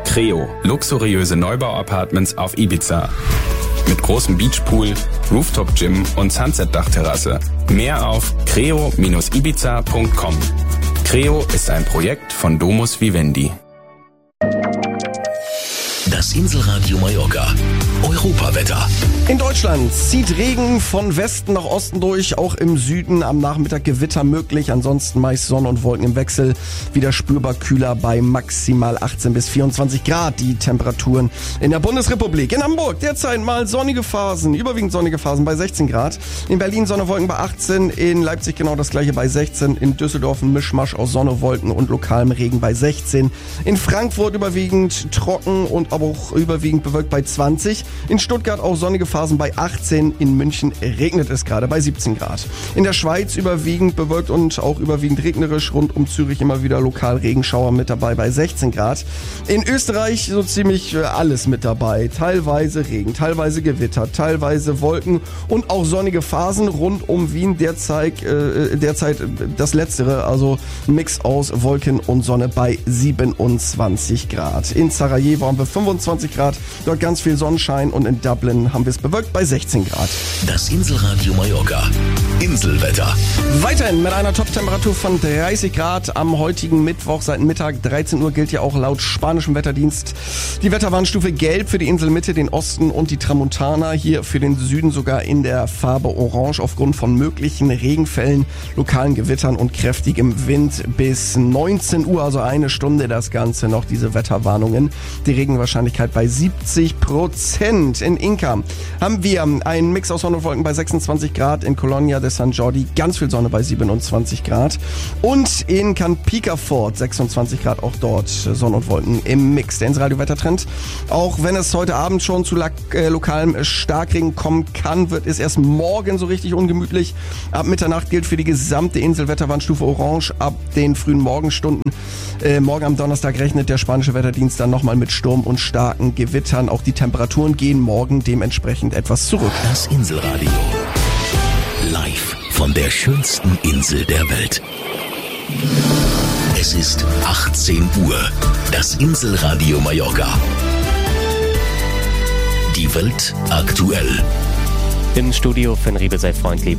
Creo, luxuriöse Neubau-Apartments auf Ibiza. Mit großem Beachpool, Rooftop-Gym und Sunset-Dachterrasse. Mehr auf creo-ibiza.com. Creo ist ein Projekt von Domus Vivendi. Das Inselradio Mallorca. Europawetter. In Deutschland zieht Regen von Westen nach Osten durch, auch im Süden am Nachmittag Gewitter möglich, ansonsten meist Sonne und Wolken im Wechsel, wieder spürbar kühler bei maximal 18 bis 24 Grad die Temperaturen in der Bundesrepublik. In Hamburg derzeit mal sonnige Phasen, überwiegend sonnige Phasen bei 16 Grad, in Berlin Sonne, Wolken bei 18, in Leipzig genau das gleiche bei 16, in Düsseldorf ein Mischmasch aus Sonne, Wolken und lokalem Regen bei 16, in Frankfurt überwiegend trocken und aber auch überwiegend bewölkt bei 20, in Stuttgart auch sonnige Phasen bei 18, in München regnet es gerade bei 17 Grad. In der Schweiz überwiegend bewölkt und auch überwiegend regnerisch, rund um Zürich immer wieder lokal Regenschauer mit dabei bei 16 Grad. In Österreich so ziemlich alles mit dabei, teilweise Regen, teilweise Gewitter, teilweise Wolken und auch sonnige Phasen rund um Wien, derzeit das Letztere, also ein Mix aus Wolken und Sonne bei 27 Grad. In Sarajevo haben wir 25 Grad, dort ganz viel Sonnenschein und in Dublin haben wir es bewölkt bei 16 Grad. Das Inselradio Mallorca. Inselwetter. Weiterhin mit einer Top-Temperatur von 30 Grad am heutigen Mittwoch. Seit Mittag 13 Uhr gilt ja auch laut spanischem Wetterdienst die Wetterwarnstufe Gelb für die Inselmitte, den Osten und die Tramontana. Hier für den Süden sogar in der Farbe Orange aufgrund von möglichen Regenfällen, lokalen Gewittern und kräftigem Wind. Bis 19 Uhr, also eine Stunde das Ganze noch, diese Wetterwarnungen. Die Regenwahrscheinlichkeit bei 70%. In Inca haben wir einen Mix aus Sonne und Wolken bei 26 Grad. In Colonia de San Jordi ganz viel Sonne bei 27 Grad. Und in Can Picafort 26 Grad, auch dort Sonne und Wolken im Mix. Der Inselradio-Wettertrend. Auch wenn es heute Abend schon zu lokalem Starkregen kommen kann, wird es erst morgen so richtig ungemütlich. Ab Mitternacht gilt für die gesamte Insel Wetterwarnstufe Orange. Ab den frühen Morgenstunden morgen am Donnerstag rechnet der spanische Wetterdienst dann nochmal mit Sturm und starken Gewittern. Auch die Temperaturen gehen morgen dementsprechend etwas zurück. Das Inselradio. Live von der schönsten Insel der Welt. Es ist 18 Uhr. Das Inselradio Mallorca. Die Welt aktuell. Im Studio Finn Riebe, sei freundlieb.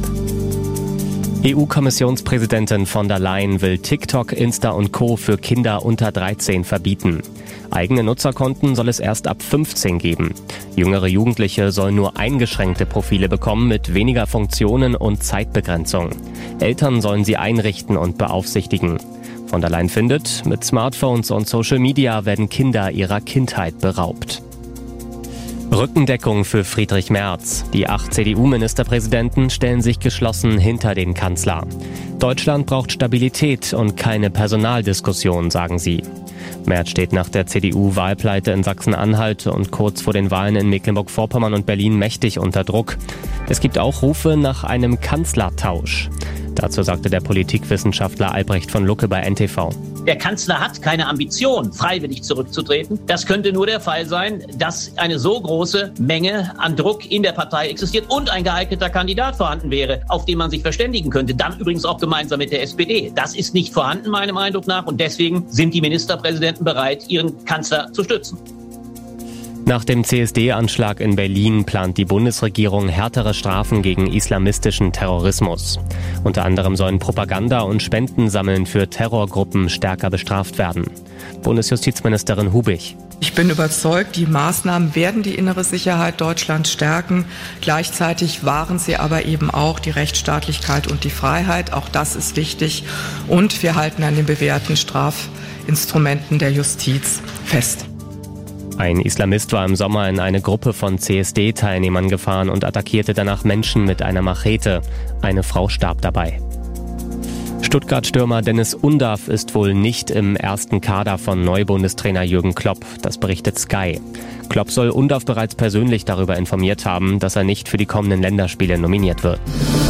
EU-Kommissionspräsidentin von der Leyen will TikTok, Insta und Co. für Kinder unter 13 verbieten. Eigene Nutzerkonten soll es erst ab 15 geben. Jüngere Jugendliche sollen nur eingeschränkte Profile bekommen mit weniger Funktionen und Zeitbegrenzung. Eltern sollen sie einrichten und beaufsichtigen. Von der Leyen findet, mit Smartphones und Social Media werden Kinder ihrer Kindheit beraubt. Rückendeckung für Friedrich Merz. Die 8 CDU-Ministerpräsidenten stellen sich geschlossen hinter den Kanzler. Deutschland braucht Stabilität und keine Personaldiskussion, sagen sie. Merz steht nach der CDU-Wahlpleite in Sachsen-Anhalt und kurz vor den Wahlen in Mecklenburg-Vorpommern und Berlin mächtig unter Druck. Es gibt auch Rufe nach einem Kanzlertausch. Dazu sagte der Politikwissenschaftler Albrecht von Lucke bei NTV. Der Kanzler hat keine Ambition, freiwillig zurückzutreten. Das könnte nur der Fall sein, dass eine so große Menge an Druck in der Partei existiert und ein geeigneter Kandidat vorhanden wäre, auf den man sich verständigen könnte. Dann übrigens auch gemeinsam mit der SPD. Das ist nicht vorhanden, meinem Eindruck nach. Und deswegen sind die Ministerpräsidenten bereit, ihren Kanzler zu stützen. Nach dem CSD-Anschlag in Berlin plant die Bundesregierung härtere Strafen gegen islamistischen Terrorismus. Unter anderem sollen Propaganda und Spendensammeln für Terrorgruppen stärker bestraft werden. Bundesjustizministerin Hubig. Ich bin überzeugt, die Maßnahmen werden die innere Sicherheit Deutschlands stärken. Gleichzeitig wahren sie aber eben auch die Rechtsstaatlichkeit und die Freiheit. Auch das ist wichtig. Und wir halten an den bewährten Strafinstrumenten der Justiz fest. Ein Islamist war im Sommer in eine Gruppe von CSD-Teilnehmern gefahren und attackierte danach Menschen mit einer Machete. Eine Frau starb dabei. Stuttgart-Stürmer Dennis Undaff ist wohl nicht im ersten Kader von Neubundestrainer Jürgen Klopp. Das berichtet Sky. Klopp soll Undaff bereits persönlich darüber informiert haben, dass er nicht für die kommenden Länderspiele nominiert wird.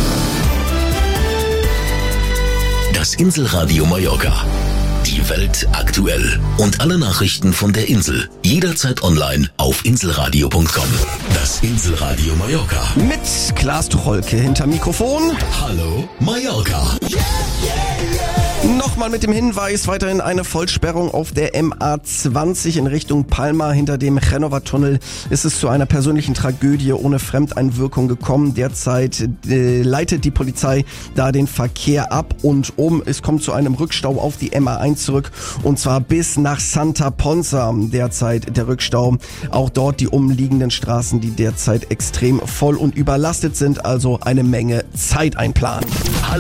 Das Inselradio Mallorca. Die Welt aktuell. Und alle Nachrichten von der Insel. Jederzeit online auf inselradio.com. Das Inselradio Mallorca. Mit Klaas Trolke hinter Mikrofon. Hallo Mallorca. Yeah, yeah, yeah. Nochmal mit dem Hinweis, weiterhin eine Vollsperrung auf der MA20 in Richtung Palma. Hinter dem Genova-Tunnel ist es zu einer persönlichen Tragödie ohne Fremdeinwirkung gekommen. Derzeit leitet die Polizei da den Verkehr ab und um. Es kommt zu einem Rückstau auf die MA1 zurück und zwar bis nach Santa Ponsa. Derzeit der Rückstau. Auch dort die umliegenden Straßen, die derzeit extrem voll und überlastet sind, also eine Menge Zeit einplanen. Hallo.